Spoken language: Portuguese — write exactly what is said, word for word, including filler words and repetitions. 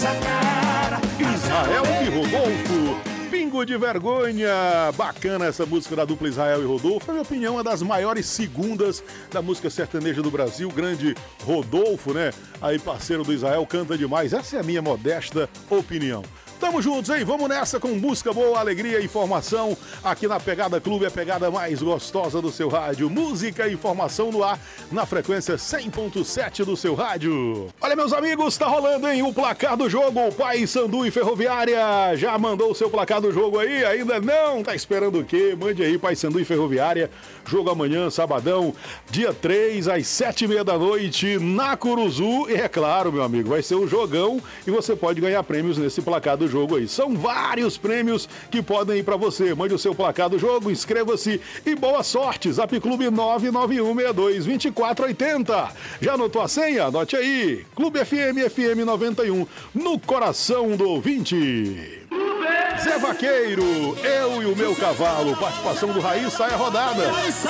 Israel e Rodolfo, Pingo de Vergonha. Bacana essa música da dupla Israel e Rodolfo. Na minha opinião, uma das maiores segundas da música sertaneja do Brasil. Grande Rodolfo, né? Aí, parceiro do Israel, canta demais. Essa é a minha modesta opinião. Tamo juntos, hein? Vamos nessa com música boa, alegria e informação aqui na Pegada Clube, a pegada mais gostosa do seu rádio. Música e informação no ar, na frequência cem ponto sete do seu rádio. Olha, meus amigos, tá rolando, hein? O placar do jogo, Paysandu e Ferroviária. Já mandou o seu placar do jogo aí? Ainda não? Tá esperando o quê? Mande aí, Paysandu e Ferroviária. Jogo amanhã, sabadão, dia três, às sete e meia da noite, na Curuzu. E é claro, meu amigo, vai ser um jogão e você pode ganhar prêmios nesse placar do jogo aí. São vários prêmios que podem ir para você. Mande o seu placar do jogo, inscreva-se e boa sorte. Zap Clube nove nove um seis dois dois quatro oito zero. Já anotou a senha? Anote aí. Clube F M, F M noventa e um, no coração do ouvinte. Zé Vaqueiro, eu e o meu cavalo. Participação do Raiz, sai a rodada.